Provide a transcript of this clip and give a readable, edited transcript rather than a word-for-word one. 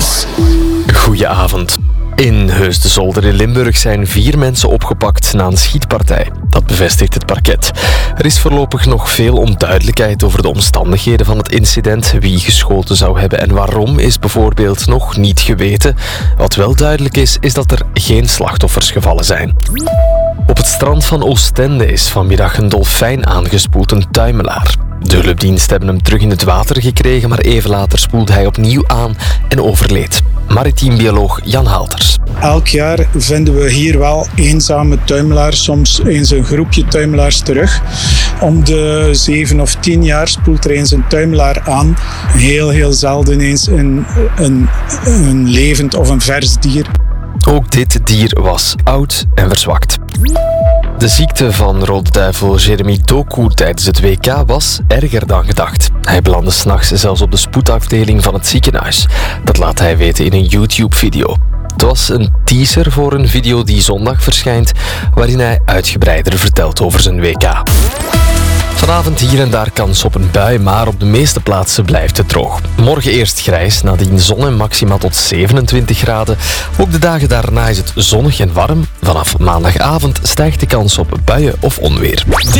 Nieuws. Goedenavond. In Heus de Zolder in Limburg zijn 4 mensen opgepakt na een schietpartij. Dat bevestigt het parket. Er is voorlopig nog veel onduidelijkheid over de omstandigheden van het incident. Wie geschoten zou hebben en waarom is bijvoorbeeld nog niet geweten. Wat wel duidelijk is, is dat er geen slachtoffers gevallen zijn. Op het strand van Oostende is vanmiddag een dolfijn aangespoeld, een tuimelaar. De hulpdiensten hebben hem terug in het water gekregen, maar even later spoelde hij opnieuw aan en overleed. Maritiem bioloog Jan Halters. Elk jaar vinden we hier wel eenzame tuimelaars, soms eens een groepje tuimelaars terug. Om de 7 of 10 jaar spoelt er eens een tuimelaar aan. Heel zelden eens een levend of een vers dier. Ook dit dier was oud en verzwakt. De ziekte van Rode Duivel Jeremy Doku tijdens het WK was erger dan gedacht. Hij belandde 's nachts zelfs op de spoedafdeling van het ziekenhuis. Dat laat hij weten in een YouTube-video. Het was een teaser voor een video die zondag verschijnt, waarin hij uitgebreider vertelt over zijn WK. Vanavond hier en daar kans op een bui, maar op de meeste plaatsen blijft het droog. Morgen eerst grijs, nadien zon en maxima tot 27 graden. Ook de dagen daarna is het zonnig en warm. Vanaf maandagavond stijgt de kans op buien of onweer.